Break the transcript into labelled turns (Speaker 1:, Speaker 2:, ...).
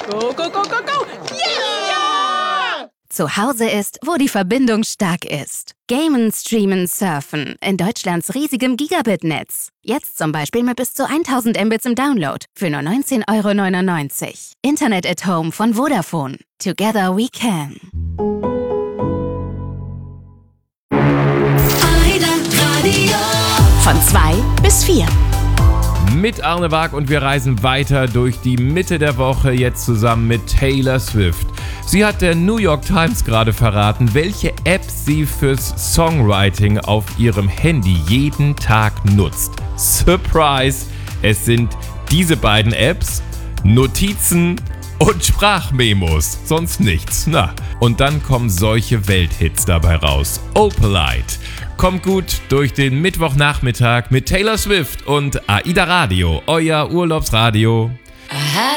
Speaker 1: Go, go, go, go, go! Yeah!
Speaker 2: Zu Hause ist, wo die Verbindung stark ist. Gamen, streamen, surfen. In Deutschlands riesigem Gigabit-Netz. Jetzt zum Beispiel mit bis zu 1000 Mbits im Download. Für nur 19,99 €. Internet at Home von Vodafone. Together we can. Von 2 bis 4.
Speaker 3: Mit Arne Waag und wir reisen weiter durch die Mitte der Woche, jetzt zusammen mit Taylor Swift. Sie hat der New York Times gerade verraten, welche App sie fürs Songwriting auf ihrem Handy jeden Tag nutzt. Surprise! Es sind diese beiden Apps, Notizen und Sprachmemos, sonst nichts. Na, und dann kommen solche Welthits dabei raus. Opalite. Kommt gut durch den Mittwochnachmittag mit Taylor Swift und AIDA Radio, euer Urlaubsradio.